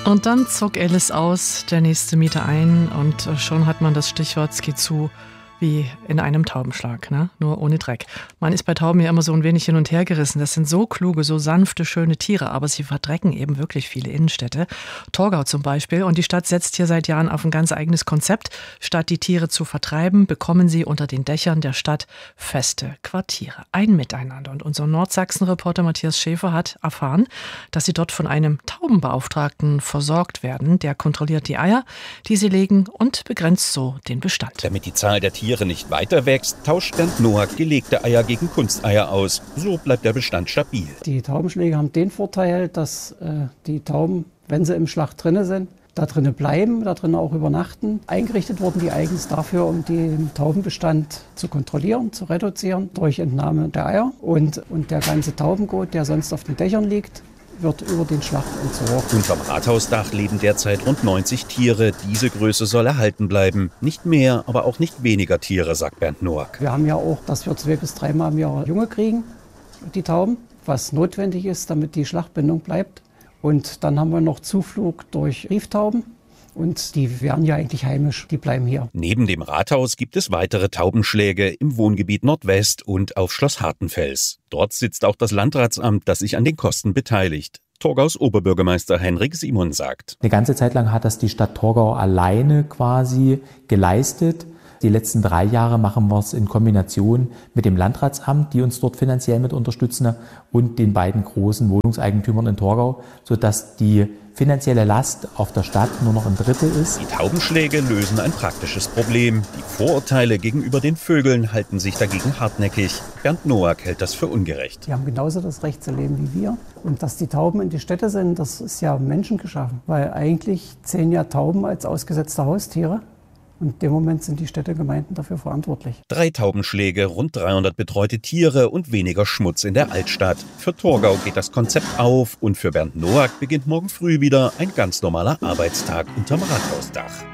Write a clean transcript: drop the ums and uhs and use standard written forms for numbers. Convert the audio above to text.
Und dann zog Alice aus, der nächste Mieter ein und schon hat man das Stichwort, es geht zu wie in einem Taubenschlag, ne? Nur ohne Dreck. Man ist bei Tauben ja immer so ein wenig hin und her gerissen. Das sind so kluge, so sanfte, schöne Tiere, aber sie verdrecken eben wirklich viele Innenstädte. Torgau zum Beispiel. Und die Stadt setzt hier seit Jahren auf ein ganz eigenes Konzept. Statt die Tiere zu vertreiben, bekommen sie unter den Dächern der Stadt feste Quartiere. Ein Miteinander. Und unser Nordsachsen-Reporter Matthias Schäfer hat erfahren, dass sie dort von einem Taubenbeauftragten versorgt werden. Der kontrolliert die Eier, die sie legen und begrenzt so den Bestand. Damit die Zahl der Tiere nicht weiter wächst, tauscht Bernd Noack gelegte Eier gegen Kunsteier aus. So bleibt der Bestand stabil. Die Taubenschläge haben den Vorteil, dass die Tauben, wenn sie im Schlacht drinne sind, da drinnen bleiben, da drinnen auch übernachten. Eingerichtet wurden die eigens dafür, um den Taubenbestand zu kontrollieren, zu reduzieren durch Entnahme der Eier. Und der ganze Taubenkot, der sonst auf den Dächern liegt, wird über den Schlacht entsorgt. Unterm Rathausdach leben derzeit rund 90 Tiere. Diese Größe soll erhalten bleiben. Nicht mehr, aber auch nicht weniger Tiere, sagt Bernd Noack. Wir haben ja auch, dass wir 2 bis 3 Mal im Jahr Junge kriegen, die Tauben, was notwendig ist, damit die Schlachtbindung bleibt. Und dann haben wir noch Zuflug durch Rieftauben. Und die wären ja eigentlich heimisch, die bleiben hier. Neben dem Rathaus gibt es weitere Taubenschläge im Wohngebiet Nordwest und auf Schloss Hartenfels. Dort sitzt auch das Landratsamt, das sich an den Kosten beteiligt. Torgaus Oberbürgermeister Henrik Simon sagt: Eine ganze Zeit lang hat das die Stadt Torgau alleine quasi geleistet. Die letzten 3 Jahre machen wir es in Kombination mit dem Landratsamt, die uns dort finanziell mit unterstützen, und den beiden großen Wohnungseigentümern in Torgau, sodass die finanzielle Last auf der Stadt nur noch ein Drittel ist. Die Taubenschläge lösen ein praktisches Problem. Die Vorurteile gegenüber den Vögeln halten sich dagegen hartnäckig. Bernd Noack hält das für ungerecht. Die haben genauso das Recht zu leben wie wir. Und dass die Tauben in die Städte sind, das ist ja menschengeschaffen. Weil eigentlich zählen ja Tauben als ausgesetzte Haustiere. Und in dem Moment sind die Städtegemeinden dafür verantwortlich. 3 Taubenschläge, rund 300 betreute Tiere und weniger Schmutz in der Altstadt. Für Torgau geht das Konzept auf und für Bernd Noack beginnt morgen früh wieder ein ganz normaler Arbeitstag unterm Rathausdach.